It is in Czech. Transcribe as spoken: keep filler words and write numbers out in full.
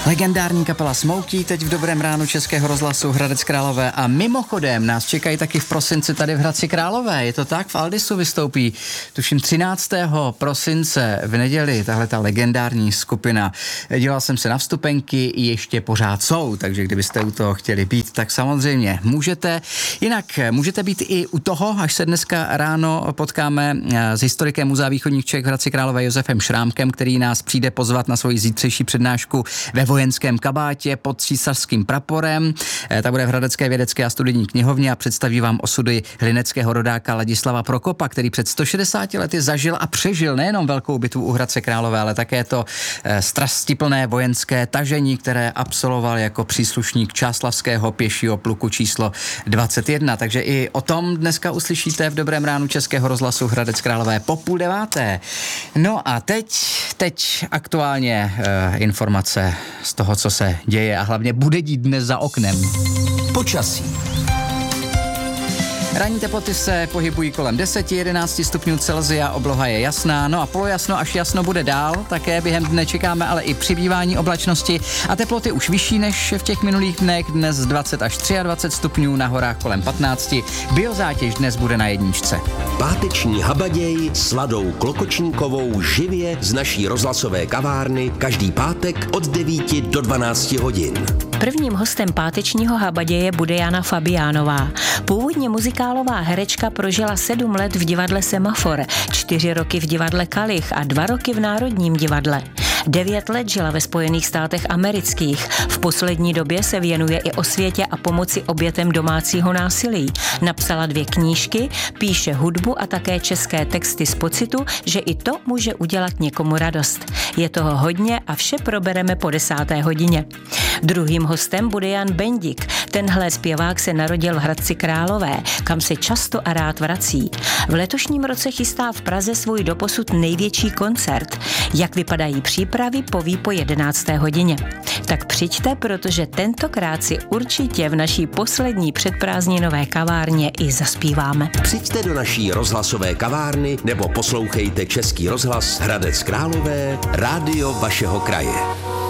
Legendární kapela Smokey teď v Dobrém ránu Českého rozhlasu Hradec Králové a mimochodem nás čekají taky v prosinci tady v Hradci Králové. Je to tak? V Aldisu vystoupí tuším třináctého prosince v neděli tahle ta legendární skupina. Díval jsem se na vstupenky, ještě pořád jsou, takže kdybyste u toho chtěli být, tak samozřejmě můžete. Jinak můžete být i u toho, až se dneska ráno potkáme s historikem Muzea východních Čech v Hradci Králové Josefem Šrámkem, který nás přijde pozvat na svoji zítřejší přednášku ve vojenském kabátě pod císařským praporem. Ta bude v Hradecké vědecké a studijní knihovně a představí vám osudy hlineckého rodáka Ladislava Prokopa, který před sto šedesáti lety zažil a přežil nejenom velkou bitvu u Hradce Králové, ale také to strastiplné vojenské tažení, které absolvoval jako příslušník Čáslavského pěšího pluku číslo dvacet jedna. Takže i o tom dneska uslyšíte v Dobrém ránu Českého rozhlasu Hradec Králové po půl deváté. No a teď, teď aktuálně e, informace z toho, co se děje a hlavně bude dít dnes za oknem. Počasí. Ranní teploty se pohybují kolem deset jedenáct stupňů Celsia, obloha je jasná, no a polojasno až jasno bude dál, také během dne čekáme ale i přibývání oblačnosti a teploty už vyšší než v těch minulých dnech, dnes dvacet až dvacet tři stupňů, na horách kolem patnáct, biozátěž dnes bude na jedničce. Páteční habaděj s Ladou Klokočníkovou živě z naší rozhlasové kavárny každý pátek od devíti do dvanácti hodin. Prvním hostem pátečního habaděje bude Jana Fabiánová. Původně muzikálová herečka prožila sedm let v divadle Semafor, čtyři roky v divadle Kalich a dva roky v Národním divadle. Devět let žila ve Spojených státech amerických. V poslední době se věnuje i osvětě a pomoci obětem domácího násilí. Napsala dvě knížky, píše hudbu a také české texty z pocitu, že i to může udělat někomu radost. Je toho hodně a vše probereme po desáté hodině. Druhým hostem bude Jan Bendik. Tenhle zpěvák se narodil v Hradci Králové, kam se často a rád vrací. V letošním roce chystá v Praze svůj doposud největší koncert. Jak vypadají přípravy, poví po jedenácté hodině. Tak přijďte, protože tentokrát si určitě v naší poslední předprázdninové kavárně i zaspíváme. Přijďte do naší rozhlasové kavárny nebo poslouchejte Český rozhlas Hradec Králové, rádio vašeho kraje.